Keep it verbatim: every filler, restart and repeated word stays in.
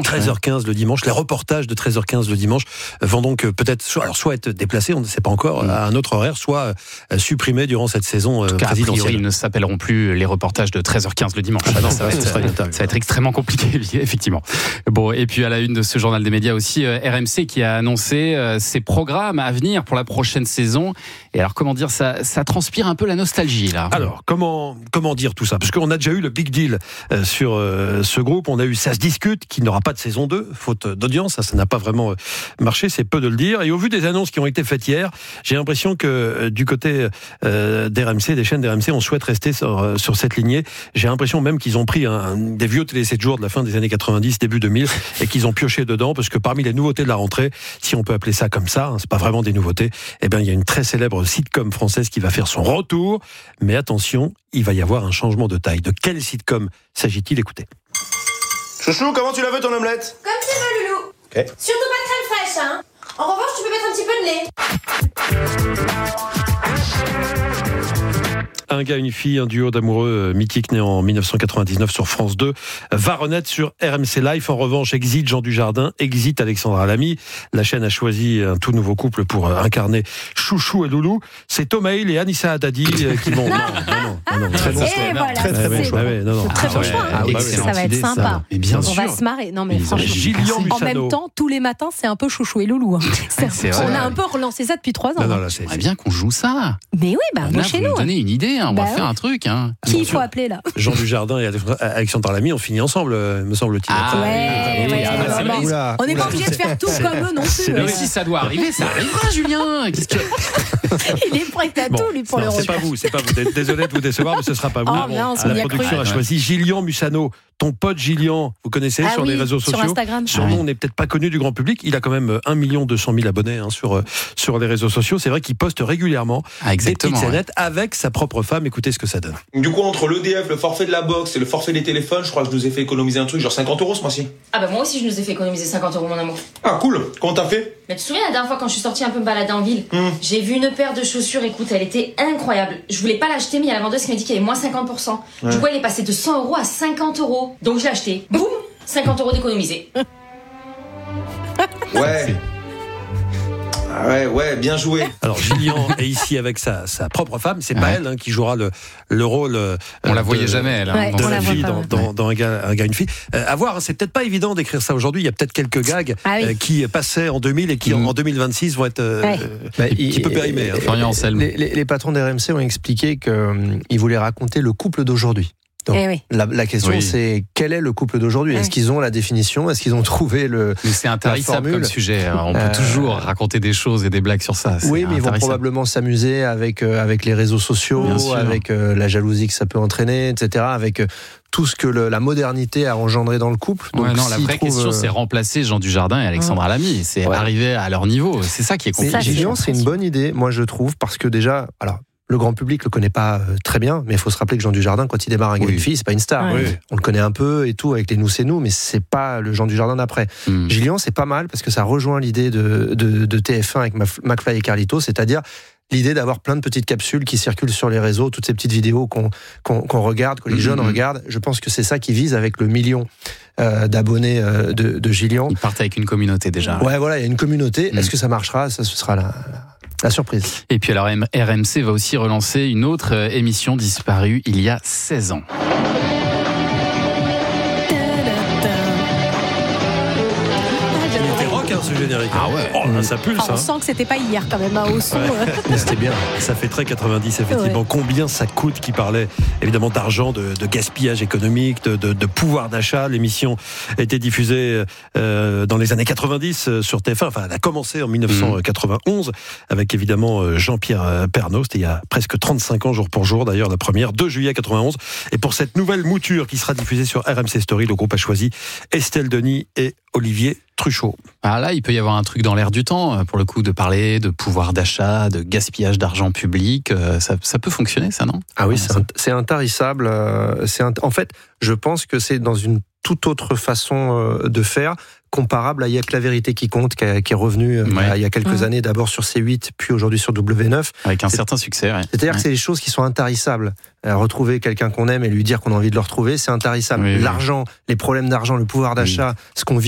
treize heures quinze le dimanche. Les reportages de treize heures quinze le dimanche vont donc peut-être soit, alors soit être déplacés, on ne sait pas encore, mmh. à un autre horaire, soit supprimés durant cette saison cas, présidentielle. A priori, ils ne s'appelleront plus les reportages de treize heures quinze le dimanche. Ah non, ça, va être, ça va être extrêmement compliqué, effectivement. Bon, et puis à la une de ce journal des médias aussi, R M C qui a annoncé ses programmes à venir pour la prochaine saison. Et alors, comment dire, ça, ça transpire un peu la nostalgie, là. Alors, comment, comment dire tout ça ? Parce qu'on a déjà eu le big deal euh, sur euh, ce groupe. On a eu Ça se discute, qui n'aura pas de saison deux, faute d'audience. Ça, ça n'a pas vraiment marché, c'est peu de le dire. Et au vu des annonces qui ont été faites hier, j'ai l'impression que euh, du côté euh, d'R M C, des chaînes d'R M C, on souhaite rester sur, euh, sur cette lignée. J'ai l'impression même qu'ils ont pris un, un, des vieux télé sept jours de la fin des années quatre-vingt-dix, début deux mille, et qu'ils ont pioché dedans, parce que parmi les nouveautés de la rentrée, si on peut appeler ça comme ça, hein, c'est pas vraiment des nouveautés, eh bien, il y a une très célèbre sitcom française qui va faire son retour. Mais attention, il va y avoir un changement de taille. De quel sitcom s'agit-il ? Écoutez. Chouchou, comment tu la veux ton omelette ? Comme tu veux, Loulou. Okay. Surtout pas de crème fraîche, hein. En revanche, tu peux mettre un petit peu de lait. Un gars, une fille, un duo d'amoureux mythique né en dix-neuf cent quatre-vingt-dix-neuf sur France deux va renaître sur R M C Life. En revanche, exit Jean Dujardin, exit Alexandra Lamy. La chaîne a choisi un tout nouveau couple pour incarner Chouchou et Loulou. C'est Thomas Hill et Anissa Haddadi qui vont... non, non, non, non, très bon choix. Voilà, très très bon choix. Ouais, non, non. Très bon choix. Ah, ouais, ça va être sympa. Ça. Mais bien on sûr. va se marrer. Non mais franchement. Gillian Mussano. En même temps, tous les matins, c'est un peu Chouchou et Loulou. Hein. C'est, c'est on a un peu relancé ça depuis trois ans. Non, non, hein. là, c'est, c'est bien qu'on joue ça. Mais oui, bah là, chez vous nous. nous donnez une idée. Hein. On bah va ouais. faire un truc. Hein. Qui il faut appeler là ? Jean Dujardin et Alexandra Lamy ont fini ensemble, me semble-t-il. Ah ouais, ouais, ah, ouais, bah, ouais. Oula, on n'est oula. pas obligé de faire tout comme eux non plus. Mais si ça doit arriver, ça arrivera, Julien. Qu'est-ce que... Il est prêt à bon, tout lui pour non, le c'est pas vous, c'est pas vous. Désolé de vous décevoir, mais ce sera pas vous. Oh, non, bon, la production cru. a choisi Gillian Mussano. Ton pote Gillian, vous connaissez ah sur oui, les réseaux sociaux. Sur Instagram. Son ah nom oui. n'est peut-être pas connu du grand public. Il a quand même un million deux cent mille abonnés hein, sur, sur les réseaux sociaux. C'est vrai qu'il poste régulièrement ah, des petites scénettes ouais. avec sa propre femme. Écoutez ce que ça donne. Du coup, entre l'E D F, le forfait de la box et le forfait des téléphones, je crois que je nous ai fait économiser un truc genre cinquante euros ce mois-ci. Ah bah moi aussi, je nous ai fait économiser cinquante euros, mon amour. Ah cool, comment t'as fait ? Mais tu te souviens la dernière fois quand je suis sortie un peu me balader en ville, mmh. j'ai vu une paire de chaussures, écoute, elle était incroyable. Je voulais pas l'acheter, mais il y a la vendeuse qui m'a dit qu'il y avait moins cinquante pour cent. Ouais. Du coup, elle est passée de cent euros à cinquante euros. Donc je l'ai acheté. Boum, cinquante euros d'économisé. Ouais. Ah ouais, ouais, bien joué. Alors Gillian est ici avec sa, sa propre femme. C'est ouais. pas elle hein, qui jouera le, le rôle. Euh, on la voyait de, jamais elle. Hein, ouais, de la fille dans, dans, ouais. dans un gars, un gars, une fille. Euh, à voir, c'est peut-être pas évident d'écrire ça aujourd'hui. Il y a peut-être quelques gags ah oui. euh, qui passaient en deux mille et qui mmh. en deux mille vingt-six vont être euh, ouais. bah, un petit peu périmés. Hein. Les, les, les patrons d'R M C ont expliqué qu'ils euh, voulaient raconter le couple d'aujourd'hui. Donc, eh oui. la, la question oui. c'est quel est le couple d'aujourd'hui ? Est-ce qu'ils ont la définition ? Est-ce qu'ils ont trouvé le Mais c'est intarissable comme sujet. On peut euh... toujours raconter des choses et des blagues sur ça. C'est oui, mais ils vont probablement s'amuser avec euh, avec les réseaux sociaux, avec euh, la jalousie que ça peut entraîner, et cetera. Avec euh, tout ce que le, la modernité a engendré dans le couple. Donc, ouais, non, si la vraie trouve, question, c'est remplacer Jean Dujardin et Alexandra ouais. Lamy. C'est ouais. arriver à leur niveau. C'est ça qui est compliqué. Gillian, c'est une bonne idée, moi je trouve, parce que déjà, alors. Le grand public le connaît pas euh, très bien, mais il faut se rappeler que Jean Dujardin, quand il démarre avec oui. une fille, c'est pas une star. Oui. On le connaît un peu et tout avec les nous c'est nous, mais c'est pas le Jean Dujardin d'après. Mm. Gillian, c'est pas mal parce que ça rejoint l'idée de, de, de T F un avec McFly et Carlito, c'est-à-dire l'idée d'avoir plein de petites capsules qui circulent sur les réseaux, toutes ces petites vidéos qu'on, qu'on, qu'on regarde, que les mm-hmm. jeunes regardent. Je pense que c'est ça qui vise avec le million euh, d'abonnés euh, de, de Gillian. Ils partent avec une communauté déjà. Ouais, voilà, il y a une communauté. Mm. Est-ce que ça marchera ? Ça, ce sera la... La surprise. Et puis alors R M C va aussi relancer une autre émission disparue il y a seize ans. Ce générique. Ah ouais. Oh, là, ça pulse. Ah, on hein. sent que c'était pas hier quand même, hein, au son. Ouais. C'était bien. Ça fait très quatre-vingt-dix effectivement. Ouais. Combien ça coûte, qui parlait évidemment d'argent, de, de gaspillage économique, de, de, de pouvoir d'achat. L'émission a été diffusée euh, dans les années quatre-vingt-dix sur T F un. Enfin, elle a commencé en dix-neuf cent quatre-vingt-onze mmh. avec évidemment Jean-Pierre Pernaut. C'était il y a presque trente-cinq ans, jour pour jour d'ailleurs, la première, deux juillet quatre-vingt-onze. Et pour cette nouvelle mouture qui sera diffusée sur R M C Story, le groupe a choisi Estelle Denis et Olivier Truchot. Ah là, il peut y avoir un truc dans l'air du temps, pour le coup, de parler de pouvoir d'achat, de gaspillage d'argent public. Ça, ça peut fonctionner, ça, non ? Ah oui, c'est, un, c'est intarissable. C'est un, en fait, je pense que c'est dans une toute autre façon de faire, comparable à Il y a que la vérité qui compte, qui est revenu ouais. il y a quelques mmh. années, d'abord sur C huit, puis aujourd'hui sur W neuf. Avec un c'est, certain succès. Ouais. C'est-à-dire ouais. que c'est des choses qui sont intarissables. Retrouver quelqu'un qu'on aime et lui dire qu'on a envie de le retrouver, c'est intarissable. Oui, L'argent, oui. les problèmes d'argent, le pouvoir d'achat, oui. ce qu'on vit